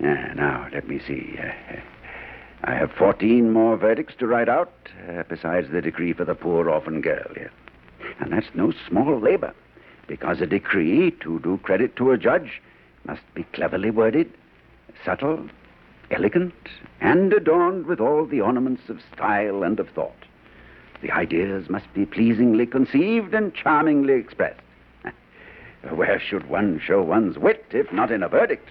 Now, let me see. I have 14 more verdicts to write out, besides the decree for the poor orphan girl. Yeah. And that's no small labor, because a decree, to do credit to a judge, must be cleverly worded, subtle, elegant, and adorned with all the ornaments of style and of thought. The ideas must be pleasingly conceived and charmingly expressed. Where should one show one's wit, if not in a verdict?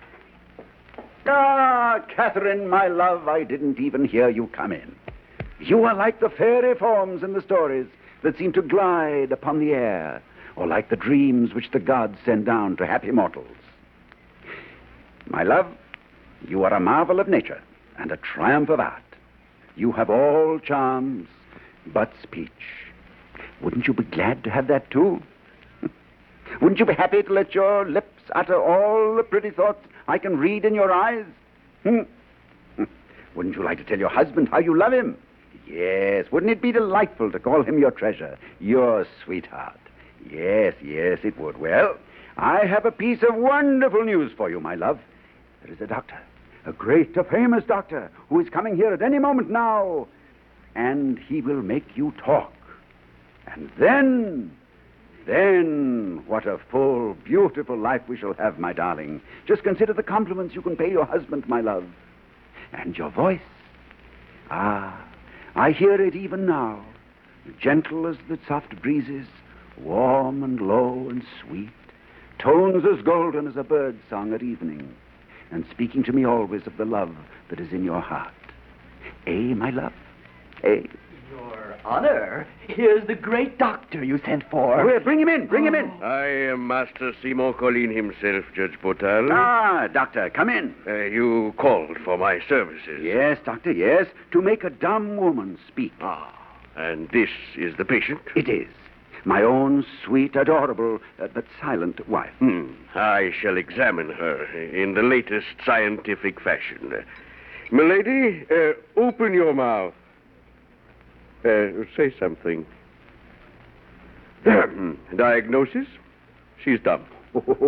Ah, Catherine, my love, I didn't even hear you come in. You are like the fairy forms in the stories that seem to glide upon the air, or like the dreams which the gods send down to happy mortals. My love, you are a marvel of nature and a triumph of art. You have all charms but speech. Wouldn't you be glad to have that too? Wouldn't you be happy to let your lips utter all the pretty thoughts I can read in your eyes? Wouldn't you like to tell your husband how you love him? Yes, wouldn't it be delightful to call him your treasure, your sweetheart? Yes, it would. Well, I have a piece of wonderful news for you, my love. There is a doctor, a great, a famous doctor, who is coming here at any moment now, and he will make you talk. And then, what a full, beautiful life we shall have, my darling. Just consider the compliments you can pay your husband, my love. And your voice. Ah, I hear it even now, gentle as the soft breezes, warm and low and sweet, tones as golden as a bird's song at evening, and speaking to me always of the love that is in your heart. Eh, my love? Eh? Your Honor, here's the great doctor you sent for. Oh, bring him in, bring him in. I am Master Simon Colline himself, Judge Botal. Ah, doctor, come in. You called for my services. Yes, doctor, yes, to make a dumb woman speak. Ah, and this is the patient? It is. My own sweet, adorable, but silent wife. I shall examine her in the latest scientific fashion. Milady, open your mouth. Say something. Diagnosis? She's dumb.